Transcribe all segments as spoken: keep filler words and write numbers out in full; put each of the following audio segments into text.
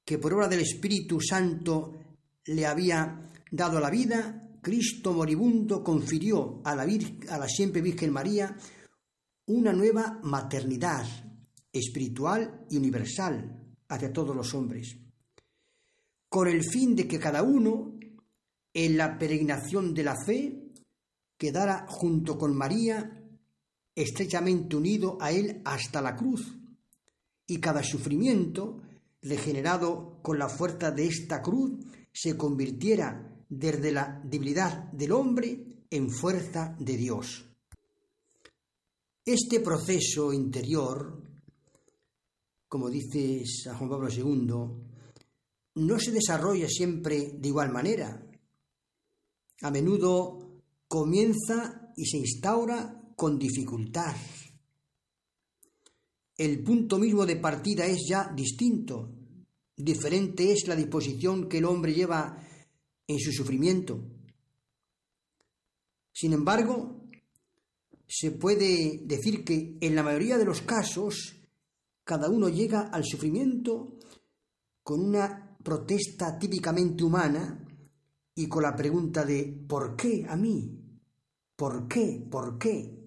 que por obra del Espíritu Santo le había dado la vida, Cristo moribundo confirió a la, Vir- a la siempre Virgen María una nueva maternidad espiritual y universal hacia todos los hombres, con el fin de que cada uno, en la peregrinación de la fe, quedara junto con María estrechamente unido a él hasta la cruz, y cada sufrimiento, regenerado con la fuerza de esta cruz, se convirtiera desde la debilidad del hombre en fuerza de Dios. Este proceso interior, como dice San Juan Pablo segundo, no se desarrolla siempre de igual manera. A menudo comienza y se instaura con dificultad. El punto mismo de partida es ya distinto. Diferente es la disposición que el hombre lleva en su sufrimiento. Sin embargo, se puede decir que en la mayoría de los casos cada uno llega al sufrimiento con una protesta típicamente humana y con la pregunta de ¿por qué a mí? ¿Por qué? ¿Por qué?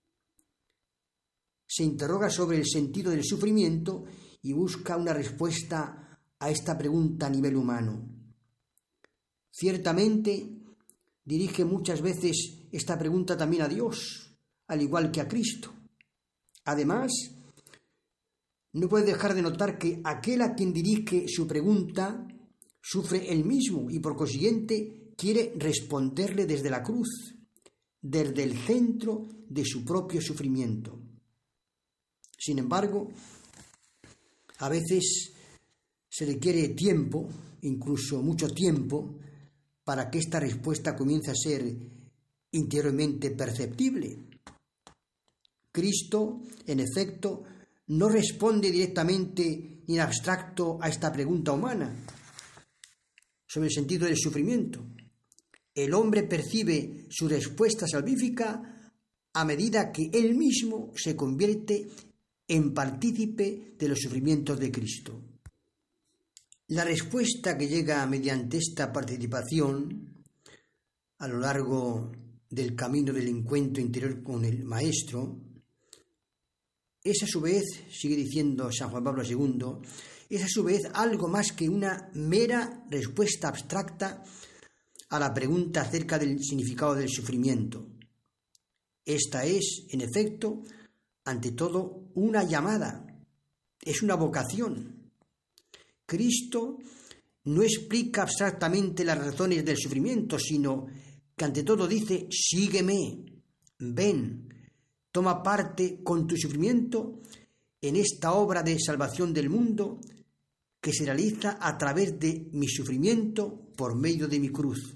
Se interroga sobre el sentido del sufrimiento y busca una respuesta a esta pregunta a nivel humano. Ciertamente, dirige muchas veces esta pregunta también a Dios, al igual que a Cristo. Además, no puede dejar de notar que aquel a quien dirige su pregunta sufre él mismo y por consiguiente quiere responderle desde la cruz, desde el centro de su propio sufrimiento. Sin embargo, a veces se requiere tiempo, incluso mucho tiempo, para que esta respuesta comience a ser interiormente perceptible. Cristo, en efecto, no responde directamente ni en abstracto a esta pregunta humana sobre el sentido del sufrimiento. El hombre percibe su respuesta salvífica a medida que él mismo se convierte en partícipe de los sufrimientos de Cristo. La respuesta que llega mediante esta participación a lo largo del camino del encuentro interior con el Maestro es a su vez, sigue diciendo San Juan Pablo segundo, es a su vez algo más que una mera respuesta abstracta a la pregunta acerca del significado del sufrimiento. Esta es, en efecto, ante todo, una llamada, es una vocación. Cristo no explica abstractamente las razones del sufrimiento, sino que ante todo dice, sígueme, ven, toma parte con tu sufrimiento en esta obra de salvación del mundo que se realiza a través de mi sufrimiento por medio de mi cruz.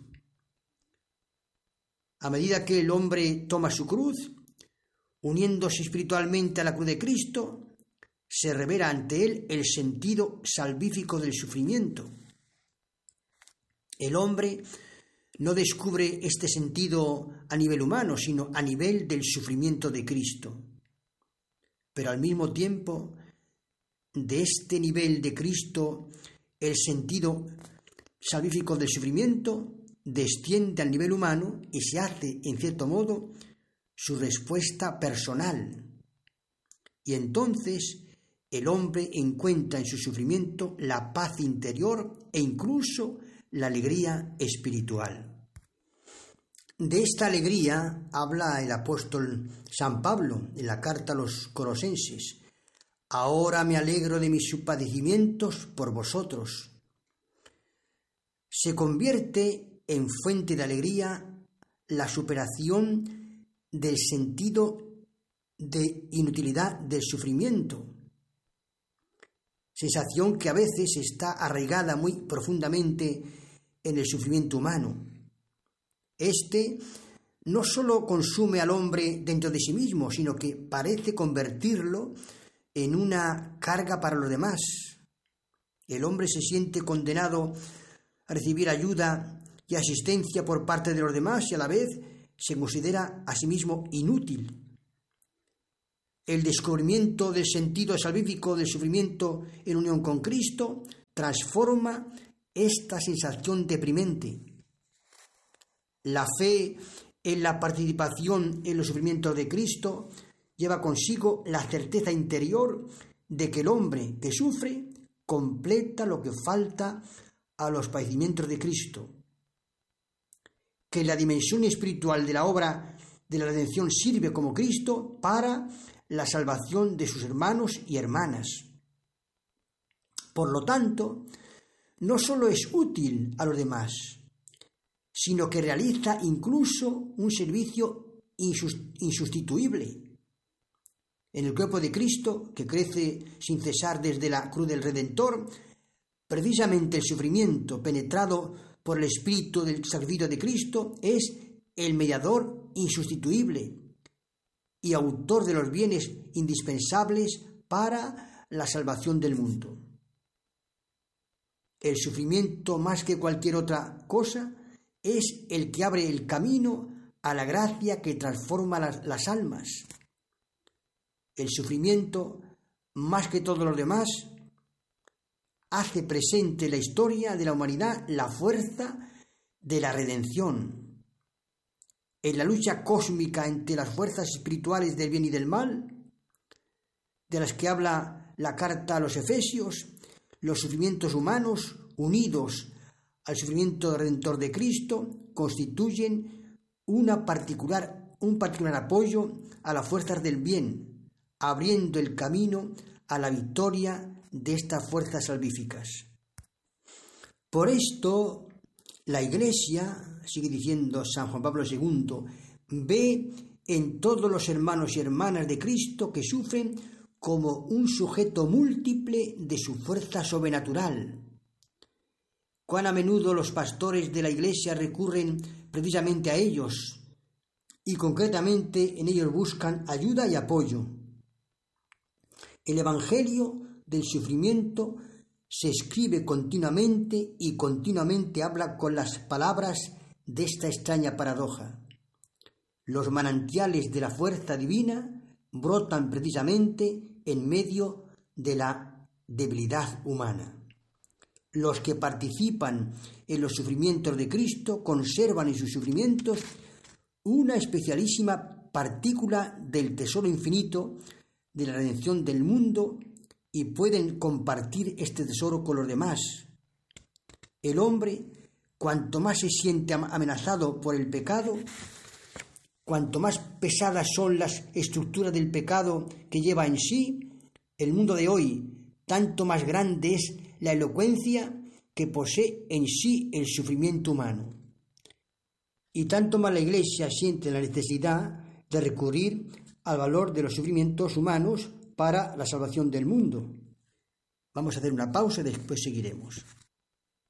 A medida que el hombre toma su cruz, uniéndose espiritualmente a la cruz de Cristo, se revela ante él el sentido salvífico del sufrimiento. El hombre no descubre este sentido a nivel humano, sino a nivel del sufrimiento de Cristo. Pero al mismo tiempo, de este nivel de Cristo, el sentido salvífico del sufrimiento desciende al nivel humano y se hace, en cierto modo, su respuesta personal. Y entonces el hombre encuentra en su sufrimiento la paz interior e incluso la alegría espiritual. De esta alegría habla el apóstol San Pablo en la carta a los Colosenses. Ahora me alegro de mis padecimientos por vosotros. Se convierte en fuente de alegría la superación del sentido de inutilidad del sufrimiento, sensación que a veces está arraigada muy profundamente en el sufrimiento humano. Este no solo consume al hombre dentro de sí mismo, sino que parece convertirlo en una carga para los demás. El hombre se siente condenado a recibir ayuda y asistencia por parte de los demás y a la vez se considera a sí mismo inútil. El descubrimiento del sentido salvífico del sufrimiento en unión con Cristo transforma esta sensación deprimente. La fe en la participación en los sufrimientos de Cristo lleva consigo la certeza interior de que el hombre que sufre completa lo que falta a los padecimientos de Cristo, que la dimensión espiritual de la obra de la redención sirve como Cristo para la salvación de sus hermanos y hermanas. Por lo tanto, no solo es útil a los demás, sino que realiza incluso un servicio insustituible. En el cuerpo de Cristo, que crece sin cesar desde la cruz del Redentor, precisamente el sufrimiento penetrado por el espíritu del sacrificio de Cristo es el mediador insustituible y autor de los bienes indispensables para la salvación del mundo. El sufrimiento, más que cualquier otra cosa, es el que abre el camino a la gracia que transforma las, las almas. El sufrimiento, más que todos los demás, hace presente en la historia de la humanidad la fuerza de la redención. En la lucha cósmica entre las fuerzas espirituales del bien y del mal, de las que habla la carta a los Efesios, los sufrimientos humanos, unidos al sufrimiento redentor de Cristo, constituyen una particular, un particular apoyo a las fuerzas del bien, abriendo el camino a la victoria de estas fuerzas salvíficas. Por esto, la Iglesia, sigue diciendo San Juan Pablo segundo, ve en todos los hermanos y hermanas de Cristo que sufren como un sujeto múltiple de su fuerza sobrenatural. Cuán a menudo los pastores de la Iglesia recurren precisamente a ellos y concretamente en ellos buscan ayuda y apoyo. El Evangelio del sufrimiento se escribe continuamente y continuamente habla con las palabras de esta extraña paradoja. Los manantiales de la fuerza divina brotan precisamente en medio de la debilidad humana. Los que participan en los sufrimientos de Cristo conservan en sus sufrimientos una especialísima partícula del tesoro infinito de la redención del mundo y pueden compartir este tesoro con los demás. El hombre, cuanto más se siente amenazado por el pecado, cuanto más pesadas son las estructuras del pecado que lleva en sí, el mundo de hoy, tanto más grande es la elocuencia que posee en sí el sufrimiento humano. Y tanto más la Iglesia siente la necesidad de recurrir al valor de los sufrimientos humanos para la salvación del mundo. Vamos a hacer una pausa y después seguiremos.